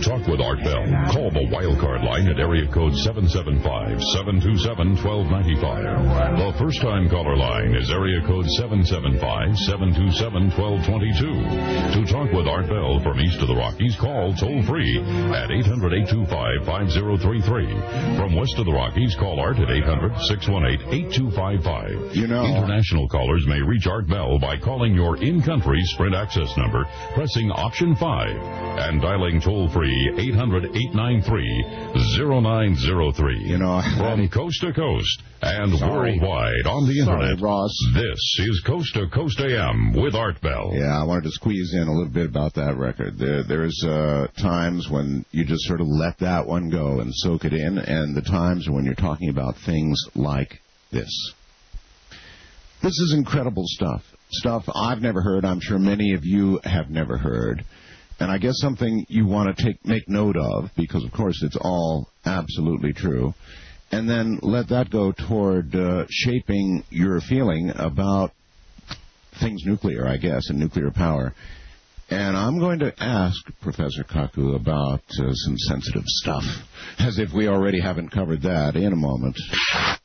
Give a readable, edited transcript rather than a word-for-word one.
talk with Art Bell, call the wildcard line at area code 775-727-1295. The first-time caller line is area code 775-727-1222. To talk with Art Bell from east of the Rockies, call toll-free at 800-825-5033. From west of the Rockies, call Art at 800-618-8255. International callers may reach Art Bell by calling your in-country Sprint access number, pressing option 5, and dialing toll-free 800-893-0903. From coast to coast and worldwide on the Internet, Ross. This is Coast to Coast AM with Art Bell. Yeah, I wanted to squeeze in a little bit about that record. There's times when you just sort of let that one go and soak it in, and the times when you're talking about things like this. This is incredible stuff. Stuff I've never heard. I'm sure many of you have never heard. And I guess something you want to make note of, because, of course, it's all absolutely true. And then let that go toward shaping your feeling about things nuclear, I guess, and nuclear power. And I'm going to ask Professor Kaku about some sensitive stuff, as if we already haven't covered that, in a moment.